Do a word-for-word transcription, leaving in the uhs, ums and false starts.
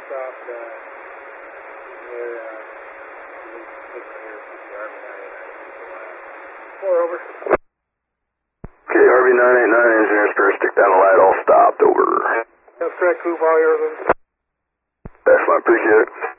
stopped uh, near uh, near Army nine eight nine. Four over. Okay, Harvey nine eight nine, engineers first, stick down the light, all stopped, over. That's correct, Coop, all yours. Excellent, appreciate it.